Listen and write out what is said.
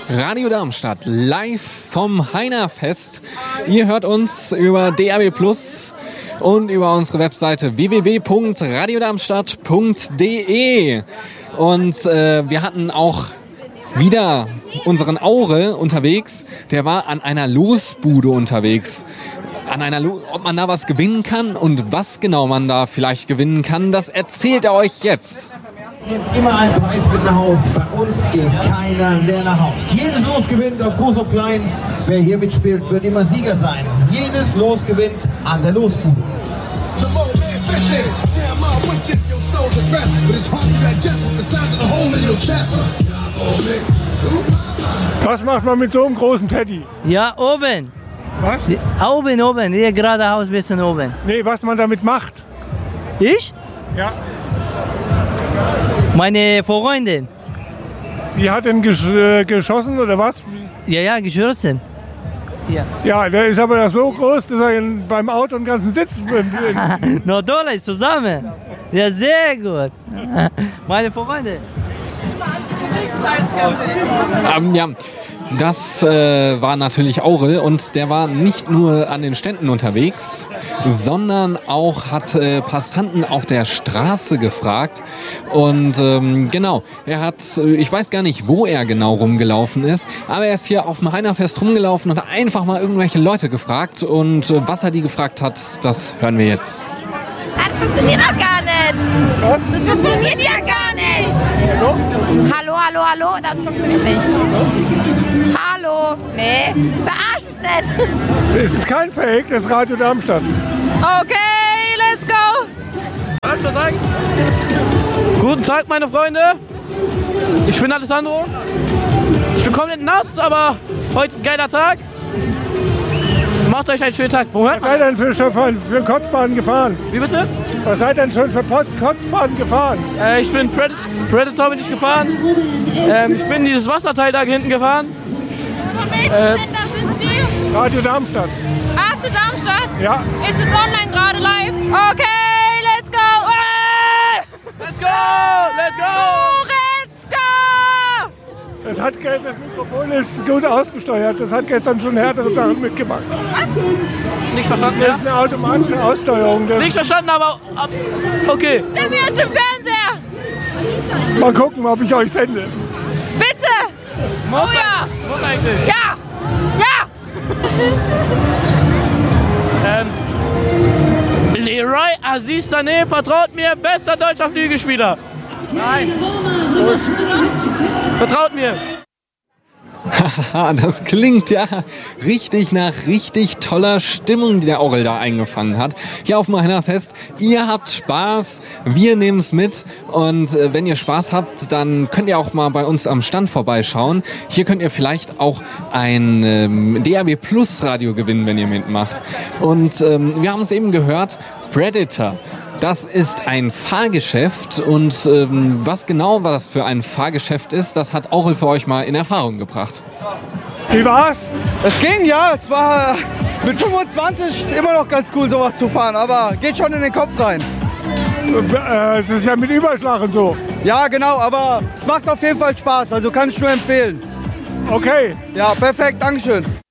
Radio Darmstadt, live vom Heinerfest. Ihr hört uns über DAB+ und über unsere Webseite www.radiodarmstadt.de. Und wir hatten auch wieder unseren Aure unterwegs. Der war an einer Losbude unterwegs. Ob man da was gewinnen kann und was genau man da vielleicht gewinnen kann, das erzählt er euch jetzt. Nehmt immer einen Preis mit nach Hause. Bei uns geht keiner leer nach Hause. Jedes Los gewinnt, ob groß oder klein. Wer hier mitspielt, wird immer Sieger sein. Jedes Los gewinnt an der Losbude. Was macht man mit so einem großen Teddy? Ja, oben. Was? Oben. Hier geradeaus ein bisschen oben. Nee, was man damit macht. Ich? Ja. Meine Freundin. Die hat denn geschossen oder was? Ja, geschossen. Ja. Ja, der ist aber ja so groß, dass er beim Auto einen ganzen Sitz... No, dolle, zusammen. Ja, sehr gut. Meine Freundin. Ja, das war natürlich Aurel und der war nicht nur an den Ständen unterwegs, sondern auch hat Passanten auf der Straße gefragt und genau, er hat, ich weiß gar nicht, wo er genau rumgelaufen ist, aber er ist hier auf dem Heinerfest rumgelaufen und hat einfach mal irgendwelche Leute gefragt und was er die gefragt hat, das hören wir jetzt. Das funktioniert doch gar nicht. Was? Das funktioniert ja gar nicht. Hallo? Hallo? Das funktioniert nicht. Hallo? Nee, verarsch mich nicht. Es ist kein Fake, das ist Radio Darmstadt. Okay, let's go. Darf ich was sagen? Guten Tag, meine Freunde. Ich bin Alessandro. Ich bin komplett nass, aber heute ist ein geiler Tag. Macht euch einen schönen Tag. Wo hört Was seid ihr denn für Kotzbahnen gefahren? Wie bitte? Was seid ihr denn schon für Kotzbahnen gefahren? Ich bin Predator bin ich gefahren. Ich bin dieses Wasserteil da hinten gefahren. Von welchen Ländern sind Sie? Radio Darmstadt. Zu Darmstadt? Ja. Ist es online gerade live? Okay, let's go. Let's go! Let's go! Das Mikrofon ist gut ausgesteuert. Das hat gestern schon härtere Sachen mitgemacht. Was? Nichts verstanden, Das ist eine automatische Aussteuerung. Nichts verstanden, aber okay. Sind wir jetzt im Fernseher? Mal gucken, ob ich euch sende. Bitte! Muss ja! Muss eigentlich. Ja! Leroy Aziz Sané vertraut mir, bester deutscher Flügelspieler. Nein. Vertraut mir. Das klingt ja richtig nach richtig toller Stimmung, die der Aurel da eingefangen hat. Hier auf dem Heinerfest. Ihr habt Spaß, wir nehmen es mit. Und wenn ihr Spaß habt, dann könnt ihr auch mal bei uns am Stand vorbeischauen. Hier könnt ihr vielleicht auch ein DAB+ Radio gewinnen, wenn ihr mitmacht. Und wir haben es eben gehört, Predator. Das ist ein Fahrgeschäft und was genau das für ein Fahrgeschäft ist, das hat Aurel für euch mal in Erfahrung gebracht. Wie war's? Es ging, ja. Es war mit 25 immer noch ganz cool, sowas zu fahren, aber geht schon in den Kopf rein. Es ist ja mit Überschlag und so. Ja, genau, aber es macht auf jeden Fall Spaß, also kann ich nur empfehlen. Okay. Ja, perfekt, Dankeschön.